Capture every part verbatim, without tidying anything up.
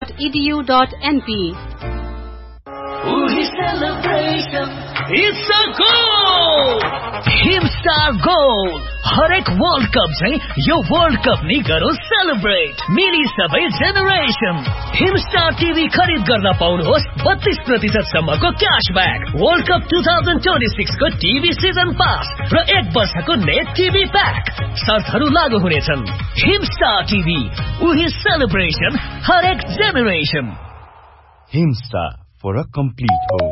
e d u dot n p. It's a goal! Himstar Goal! हरेक world cup चाहिँ यो world cup नि गरौँ सेलिब्रेट मिली सबै जेनेरेसन हिमस्टार टिभी खरिद गर्न पाउनुहोस् बत्तीस प्रतिशत सम्मको क्याशब्याक world cup two thousand twenty six को टिभी सिजन पास र एक वर्षको नेट टिभी प्याक शर्तहरू लागू हुनेछन् हिमस्टार टिभी उही सेलिब्रेसन हरेक generation Himstar for a complete home.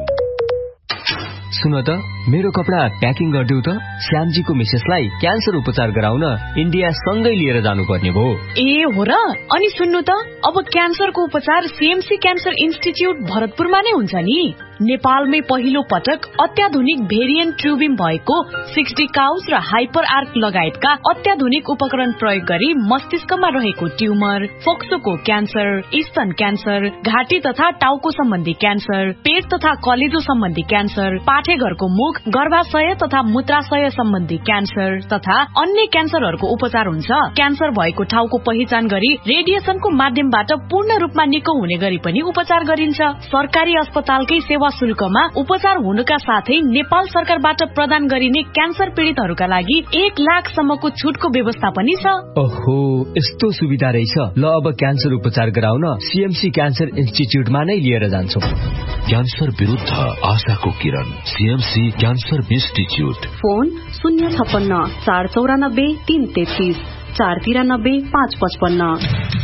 सुन त मेरो कपडा प्याकिङ गरिदेऊ त श्यामजीको मिसेसलाई क्यान्सर उपचार गराउन इन्डिया सँगै लिएर जानुपर्ने भो। ए हो र अनि सुन्नु त अब क्यान्सरको उपचार सीएमसी क्यान्सर इन्स्टिट्युट भरतपुरमा नै हुन्छ नि। नेपालमै पहिलो पटक अत्याधुनिक भेरिएन्ट ट्रुबिम भएको सिक्सटी काउस र हाइपर आर्क लगायतका अत्याधुनिक उपकरण प्रयोग गरी मस्तिष्कमा रहेको ट्युमर, फोक्सोको क्यान्सर, स्तन क्यान्सर, घाँटी तथा टाउको सम्बन्धी क्यान्सर, पेट तथा कलेजो सम्बन्धी क्यान्सर, पाठेघरको मुख, गर्भाशय तथा मूत्राशय सम्बन्धी क्यान्सर तथा अन्य क्यान्सरहरूको उपचार हुन्छ। क्यान्सर भएको ठाउँको पहिचान गरी रेडिएसनको माध्यमबाट पूर्ण रूपमा निको हुने गरी पनि उपचार गरिन्छ। सरकारी अस्पतालकै सेवा शुल्कमा उपचार हुनुका साथै नेपाल सरकारबाट प्रदान गरिने क्यान्सर पीड़ितहरूका लागि एक लाख सम्मको छुटको व्यवस्था पनि छ। ओहो यस्तो सुविधा रहेछ। ल अब क्यान्सर उपचार गराउन सीएमसी क्यान्सर इन्स्टिट्युटमा नै लिएर जान्छौं। क्यान्सर विरुद्ध आशाको किरण सीएमसी क्यान्सर इन्स्टिट्युट। फोन शून्य छप्पन्न चार चौरानब्बे तीन तेत्तीस चार तिरानब्बे पाँच पचपन्न।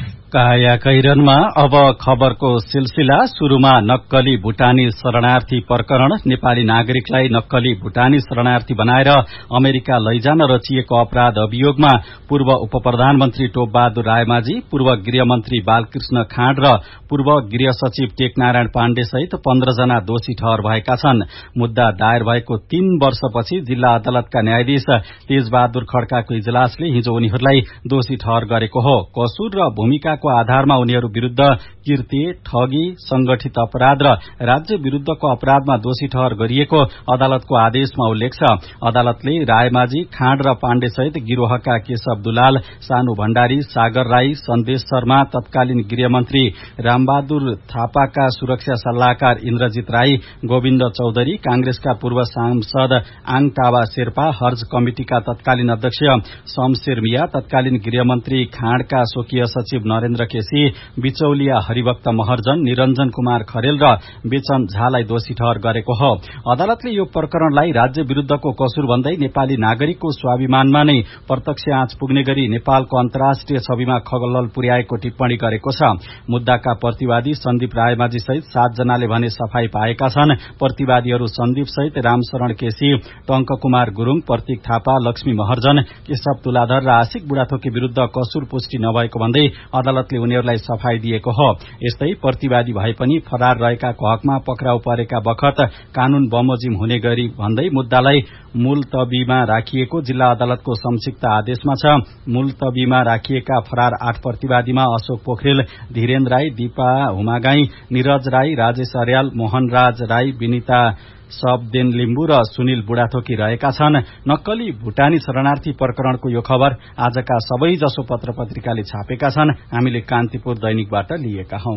काया कैरनमा अब खबरको सिलसिला। शुरूमा नक्कली भुटानी शरणार्थी प्रकरण। नेपाली नागरिकलाई नक्कली भुटानी शरणार्थी बनाएर अमेरिका लैजान रचिएको अपराध अभियोगमा पूर्व उप प्रधानमन्त्री टोपबहादुर रायमाझी, पूर्व गृहमन्त्री बालकृष्ण खाँड र पूर्व गृह सचिव टेकनारायण पाण्डे सहित पन्ध्र जना दोषी ठहर भएका छन्। मुद्दा दायर भएको तीन वर्षपछि जिल्ला अदालतका न्यायाधीश तेजबहादुर खड्काको इजलासले हिजो उनीहरूलाई दोषी ठहर गरेको हो। कसुर र भूमिका को आधारमा उनीहरू विरुद्ध कीर्ति, ठगी, संगठित अपराध र राज्य विरुद्धको अपराधमा दोषी ठहर गरिएको अदालतको आदेशमा उल्लेख छ। अदालतले रायमाझी, खाँड र पाण्डे सहित गिरोहका केशव दुलाल, सानु भण्डारी, सागर राई, सन्देश शर्मा, तत्कालीन गृहमन्त्री रामबहादुर थापाका सुरक्षा सल्लाहकार इन्द्रजित राई, गोविन्द चौधरी, कांग्रेसका पूर्व सांसद आङ टाबा शेर्पा, हर्ज कमिटिका तत्कालीन अध्यक्ष शमशेर मिया, तत्कालीन गृहमन्त्री खाँडका स्वकीय सचिव नरेन्द्र केसी, बिचौलिया हरिभक्त महर्जन, निरञ्जन कुमार खरेल र बेचन झालाई दोषी ठहर गरेको हो। अदालतले यो प्रकरणलाई राज्य विरुद्धको कसुर भन्दै नेपाली नागरिकको स्वाभिमानमा नै प्रत्यक्ष आँच पुग्ने गरी नेपालको अन्तर्राष्ट्रिय छविमा खलल पुर्याएको टिप्पणी गरेको छ। मुद्दाका प्रतिवादी सन्दीप रायमाझी सहित सात जनाले भने सफाई पाएका छन्। प्रतिवादीहरू सन्दीप सहित रामशरण केसी, टंक कुमार गुरूङ, प्रतीक थापा, लक्ष्मी महर्जन, केशव तुलाधर र आशिक बुढाथोकी विरुद्ध कसुर पुष्टि नभएको भन्दै अदालतले उनीहरूलाई सफाई दिएको हो। यस्तै प्रतिवादी भए पनि फरार रहेकाको हकमा पक्राउ परेका बखत कानून बमोजिम हुने गरी भन्दै मुद्दालाई मुलतबीमा राखिएको जिल्ला अदालतको संक्षिप्त आदेशमा छ। मुलतबीमा राखिएका फरार आठ प्रतिवादीमा अशोक पोखरेल, धीरेन्द्र राई, दीपा हुमागाई, निरज राई, राजेश अर्याल, मोहनराज राई, विनिता सबदेन लिम्बू र सुनिल बुढाथोकी रहेका छन्। नक्कली भुटानी शरणार्थी प्रकरणको यो खबर आजका सबै जसो पत्र पत्रिकाले छापेका छन्। हामीले कान्तिपुर दैनिकबाट लिएका हौं।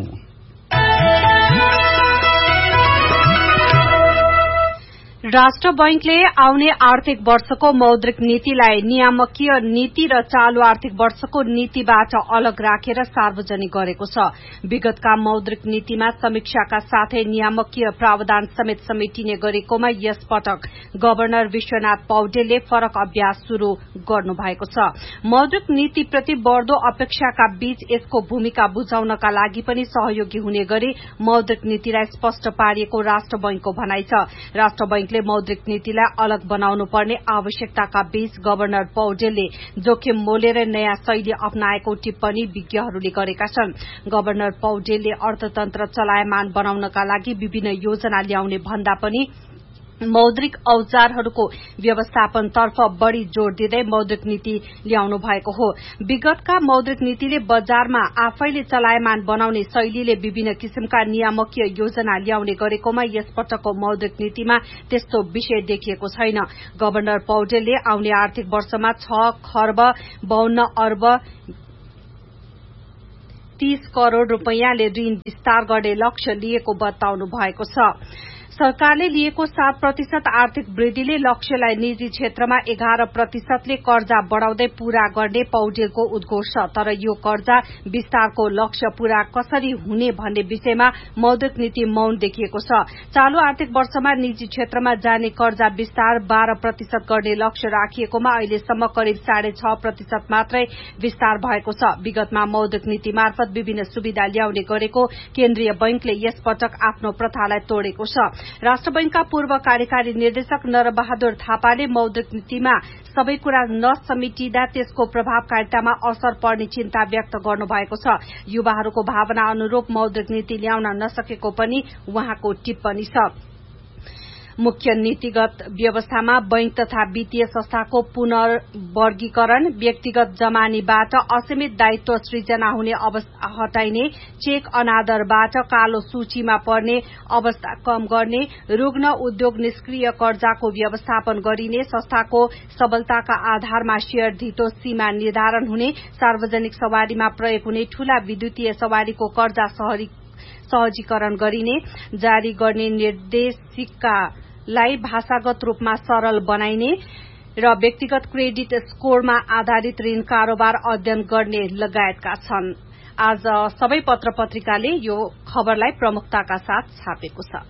राष्ट्र बैंकले आउने आर्थिक वर्षको मौद्रिक नीतिलाई नियामकीय नीति र चालू आर्थिक वर्षको नीतिबाट अलग राखेर सार्वजनिक गरेको छ। विगतका मौद्रिक नीतिमा समीक्षाका साथै नियामकीय प्रावधान समेत समेटिने गरेकोमा यस पटक गवर्नर विश्वनाथ पौडेलले फरक अभ्यास शुरू गर्नु भएको छ। मौद्रिक नीतिप्रति बढ़दो अपेक्षाका बीच यसको भूमिका बुझाउनका लागि पनि सहयोगी हुने गरी मौद्रिक नीतिलाई स्पष्ट पारिएको राष्ट्र बैंकको भनाइ छ। राष्ट्र बैंक मौद्रिक नीतिलाई अलग बनाउनु पर्ने आवश्यकताका बीच गवर्नर पौडेलले जोखिम मोलेर नयाँ शैली अपनाएको टिप्पणी विज्ञहरूले गरेका छन्। गवर्नर पौडेलले अर्थतन्त्र चलायमान बनाउनका लागि विभिन्न योजना ल्याउने भन्दा पनि मौद्रिक औजारहरूको व्यवस्थापनतर्फ बढ़ी जोड़ दिँदै मौद्रिक नीति ल्याउनु भएको हो। विगतका मौद्रिक नीतिले बजारमा आफैले चलायमान बनाउने शैलीले विभिन्न किसिमका नियामकीय योजना ल्याउने गरेकोमा यस पटकको मौद्रिक नीतिमा त्यस्तो विषय देखिएको छैन। गवर्नर पौडेलले आउने आर्थिक वर्षमा छ खर्ब बाउन्न अर्ब तीस करोड़ रूपियाँले ऋण विस्तार गर्ने लक्ष्य लिएको बताउनु भएको छ। सरकारले लिएको सात प्रतिशत आर्थिक वृद्धिले लक्ष्यलाई निजी क्षेत्रमा एघार प्रतिशतले कर्जा बढ़ाउँदै पूरा गर्ने पौडेलको उद्घोष छ। तर यो कर्जा विस्तारको लक्ष्य पूरा कसरी हुने भन्ने विषयमा मौद्रिक नीति मौन देखिएको छ। चालू आर्थिक वर्षमा निजी क्षेत्रमा जाने कर्जा विस्तार बाह्र प्रतिशत गर्ने लक्ष्य राखिएकोमा अहिलेसम्म करिब साढे छ प्रतिशत मात्रै विस्तार भएको छ। विगतमा मौद्रिक नीति मार्फत विभिन्न सुविधा ल्याउने गरेको केन्द्रीय बैंकले यसपटक आफ्नो प्रथालाई तोडेको छ। राष्ट्र बैंकका पूर्व कार्यकारी निर्देशक नरबहादुर थापाले मौद्रिक नीतिमा सबै कुरा नसमेटिँदा त्यसको प्रभावकारितामा असर पर्ने चिन्ता व्यक्त गर्नुभएको छ। युवाहरूको भावना अनुरूप मौद्रिक नीति ल्याउन नसकेको पनि उहाँको टिप्पणी छ। मुख्य नीतिगत व्यवस्थामा बैंक तथा वित्तीय संस्थाको पुनर्वर्गीकरण, व्यक्तिगत जमानीबाट असीमित दायित्व सृजना हुने अवस्था हटाइने, चेक अनादरबाट कालो सूचीमा पर्ने अवस्था कम गर्ने, रुग्ण उद्योग निष्क्रिय कर्जाको व्यवस्थापन गरिने, संस्थाको सबलताका आधारमा शेयर धितो सीमा निर्धारण हुने, सार्वजनिक सवारीमा प्रयोग हुने ठूला विद्युतीय सवारीको कर्जा सहजीकरण गरिने, जारी गर्ने निर्देशिकालाई भाषागत रूपमा सरल बनाइने र व्यक्तिगत क्रेडिट स्कोरमा आधारित ऋण कारोबार अध्ययन गर्ने लगायतका छन्। आज सबै पत्र पत्रिकाले यो खबरलाई प्रमुखताका साथ छापेको छ।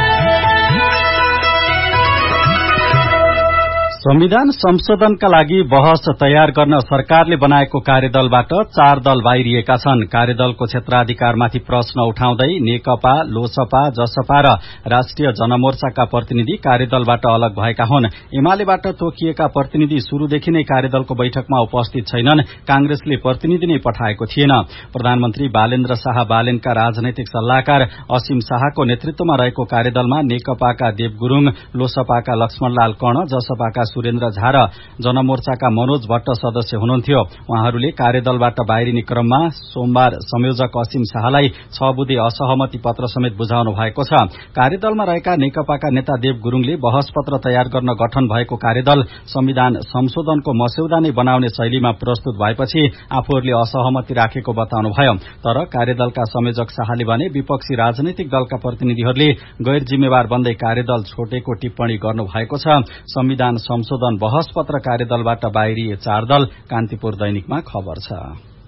संविधान संशोधनका लागि बहस तयार गर्न सरकारले बनाएको कार्यदलबाट चार दल बाहिरिएका छन्। कार्यदलको क्षेत्राधिकारमाथि प्रश्न उठाउँदै नेकपा, लोसपा, जसपा र राष्ट्रिय जनमोर्चाका प्रतिनिधि कार्यदलबाट अलग भएका हुन्। एमालेबाट तोकिएका प्रतिनिधि शुरूदेखि नै कार्यदलको बैठकमा उपस्थित छैनन्। कांग्रेसले प्रतिनिधि नै पठाएको थिएन। प्रधानमन्त्री बालेन्द्र शाह बालेनका राजनैतिक सल्लाहकार असीम शाहको नेतृत्वमा रहेको कार्यदलमा नेकपाका देव गुरूङ, लोसपाका लक्ष्मणलाल कर्ण, जसपाका सुरेन्द्र झा र जनमोर्चाका मनोज भट्ट सदस्य हुनुहुन्थ्यो। उहाँहरूले कार्यदलबाट बाहिरिने क्रममा सोमबार संयोजक असीम शाहलाई छ बुँदे असहमति पत्र समेत बुझाउनु भएको छ। कार्यदलमा रहेका नेकपाका नेता देव गुरूङले बहस पत्र तयार गर्न गठन भएको कार्यदल संविधान संशोधनको मस्यौदा नै बनाउने शैलीमा प्रस्तुत भएपछि आफूहरूले असहमति राखेको बताउनुभयो। तर कार्यदलका संयोजक शाहले भने विपक्षी राजनैतिक दलका प्रतिनिधिहरूले गैर जिम्मेवार बन्दै कार्यदल छोडेको टिप्पणी गर्नुभएको छ। संविधान संशोधन बहस पत्र कार्यदलबाट बाहिरिए चार दल, कान्तिपुर दैनिकमा खबर छ।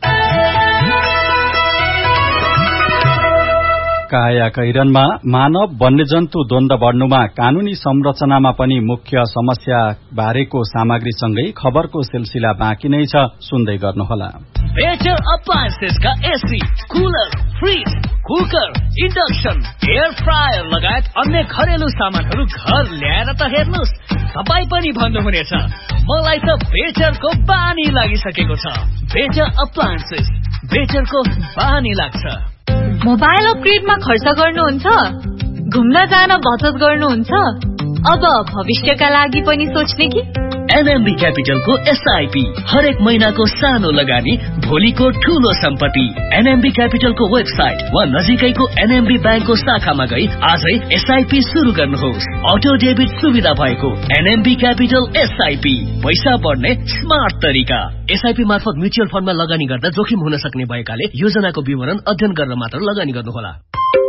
काया कैरनमा मानव वन्यजन्तु द्वन्द बढ़नुमा कानूनी संरचनामा पनि मुख्य समस्या बारेको सामग्रीसँगै खबरको सिलसिला बाँकी नै छ, सुन्दै गर्नुहोला। Better अप्लायन्सेसका AC, cooler, fridge, cooker, induction, air fryer लगायत अन्य घरेलु सामानहरू घर ल्याएर त हेर्नुस्, तपाई पनि भन्नुहुनेछ मलाई त बेटरको बानी लागिसकेको छ। बेटर अप्लायन्सेस, बेटरको बानी लाग्छ। मोबाइल अपग्रेडमा खर्च गर्नुहुन्छ, घुम्न जान बचत गर्नुहुन्छ, अब भविष्यका लागि पनि सोच्ने कि? एनएमबी क्यापिटलको एसआईपी हरेक महिनाको सानो लगानी भोलिको ठूलो सम्पत्ति। एनएमबी क्यापिटलको वेबसाइट वा नजिकैको एनएमबी ब्याङ्कको शाखामा गई आजै एसआईपी शुरू गर्नुहोस्। अटो डेबिट सुविधा भएको एनएमबी क्यापिटल एसआईपी, पैसा बढ्ने स्मार्ट तरिका। एसआईपी मार्फत म्युचुअल फण्डमा लगानी गर्दा जोखिम हुन सक्ने भएकाले योजनाको विवरण अध्ययन गरेर मात्र लगानी गर्नुहोला।